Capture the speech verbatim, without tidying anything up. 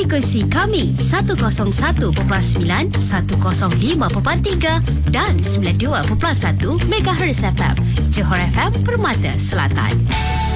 Frekuensi kami seratus satu perpuluhan sembilan, seratus lima perpuluhan tiga dan sembilan puluh dua perpuluhan satu MHz F M. Johor F M Permata Selatan.